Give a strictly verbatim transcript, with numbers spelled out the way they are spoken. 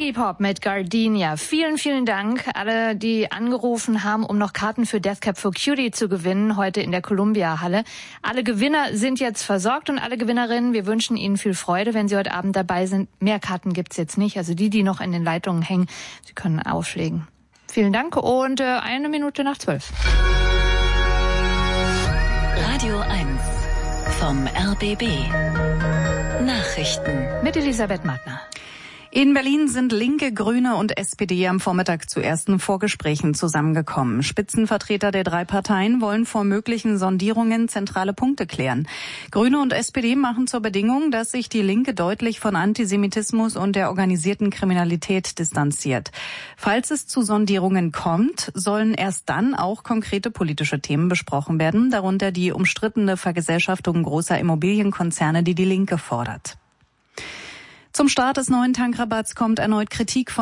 Iggy Pop mit Gardenia. Vielen, vielen Dank. Alle, die angerufen haben, um noch Karten für Death Cab for Cutie zu gewinnen, heute in der Columbia-Halle. Alle Gewinner sind jetzt versorgt und alle Gewinnerinnen, wir wünschen Ihnen viel Freude, wenn Sie heute Abend dabei sind. Mehr Karten gibt's jetzt nicht. Also die, die noch in den Leitungen hängen, Sie können aufschlägen. Vielen Dank und äh, eine Minute nach zwölf. Radio eins vom R B B. Nachrichten mit Elisabeth Mattner. In Berlin sind Linke, Grüne und S P D am Vormittag zu ersten Vorgesprächen zusammengekommen. Spitzenvertreter der drei Parteien wollen vor möglichen Sondierungen zentrale Punkte klären. Grüne und S P D machen zur Bedingung, dass sich die Linke deutlich von Antisemitismus und der organisierten Kriminalität distanziert. Falls es zu Sondierungen kommt, sollen erst dann auch konkrete politische Themen besprochen werden, darunter die umstrittene Vergesellschaftung großer Immobilienkonzerne, die die Linke fordert. Zum Start des neuen Tankrabatts kommt erneut Kritik von